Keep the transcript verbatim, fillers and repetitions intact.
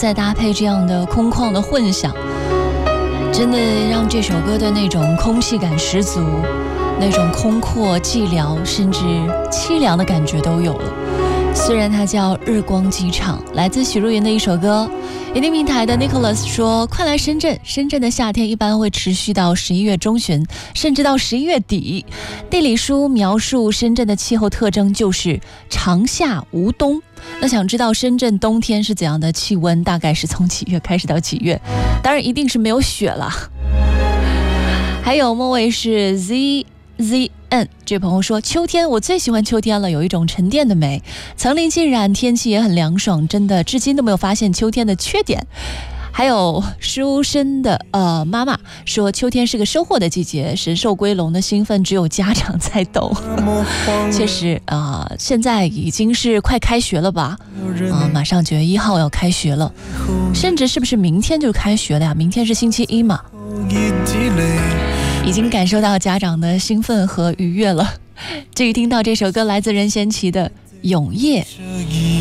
再搭配这样的空旷的混响，真的让这首歌的那种空气感十足，那种空阔寂寥甚至凄凉的感觉都有了。虽然它叫日光机场，来自许茹芸的一首歌。野地平台的 Nicholas 说，快来深圳，深圳的夏天一般会持续到十一月中旬，甚至到十一月底。地理书描述深圳的气候特征就是长夏无冬。那想知道深圳冬天是怎样的气温，大概是从几月开始到几月？当然一定是没有雪了。还有末尾是 Z Z N 这位朋友说，秋天我最喜欢秋天了，有一种沉淀的美，层林尽染，天气也很凉爽，真的至今都没有发现秋天的缺点。还有书生的呃妈妈说，秋天是个收获的季节，神兽归笼的兴奋只有家长在懂。确实啊、呃，现在已经是快开学了吧？啊、呃，马上九月一号要开学了，甚至是不是明天就开学了呀？明天是星期一嘛？已经感受到家长的兴奋和愉悦了。至于听到这首歌，来自任贤齐的《永夜》。